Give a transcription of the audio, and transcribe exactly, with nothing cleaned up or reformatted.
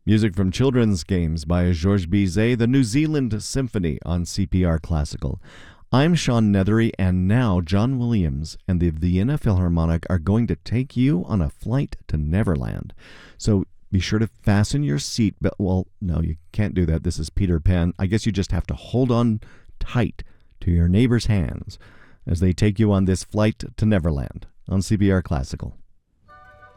Music from children's games by Georges Bizet, the New Zealand Symphony on C P R Classical. I'm Sean Nethery, and now John Williams and the Vienna Philharmonic are going to take you on a flight to Neverland. So be sure to fasten your seat belt. Well, no, you can't do that. This is Peter Pan. I guess you just have to hold on tight to your neighbor's hands as they take you on this flight to Neverland on C P R Classical.